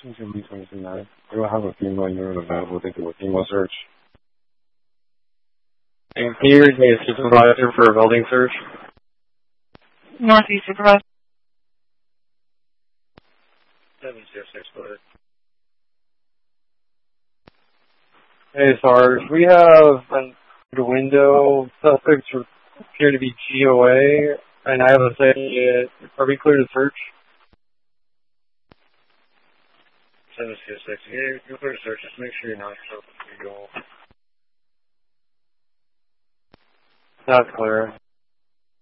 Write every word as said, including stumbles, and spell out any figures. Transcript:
Since your lease is in that, we will have a female unit available to do a female search. And can you read me a supervisor for a building search? Northeast supervisor. seven zero six, go ahead. Hey, Sarge, we have an, the window suspects appear to be G O A, and I have a say, are we clear to search? seven zero six, yeah, you're clear to search, just make sure you're not yourself if you go. That's clear.